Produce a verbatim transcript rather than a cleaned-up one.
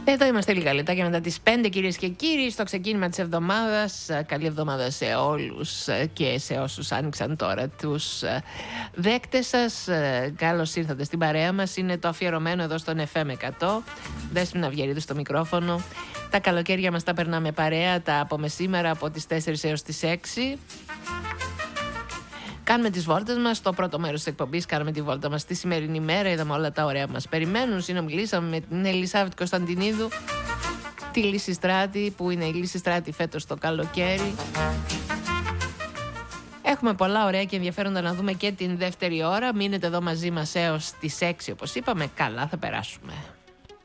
Εδώ είμαστε λίγα λεπτά και μετά τις πέντε, κυρίες και κύριοι, στο ξεκίνημα της εβδομάδας. Καλή εβδομάδα σε όλους και σε όσους άνοιξαν τώρα τους δέκτες σας. Καλώς ήρθατε στην παρέα μας. Είναι το αφιερωμένο εδώ στον εφ εμ εκατό. Δέσποινα Αυγερίδου στο μικρόφωνο. Τα καλοκαίρια μας τα περνάμε παρέα, τα από μεσήμερα από τις τέσσερις έως τις έξι. Κάνουμε τις βόλτες μας. Στο πρώτο μέρος της εκπομπής κάναμε τη βόλτα μας τη σημερινή μέρα. Είδαμε όλα τα ωραία που μας περιμένουν. Συνομιλήσαμε με την Ελισάβετ Κωνσταντινίδου, τη Λυσιστράτη, που είναι η Λυσιστράτη φέτος το καλοκαίρι. Έχουμε πολλά ωραία και ενδιαφέροντα να δούμε και την δεύτερη ώρα. Μείνετε εδώ μαζί μας έως τις έξι, όπως είπαμε. Καλά θα περάσουμε.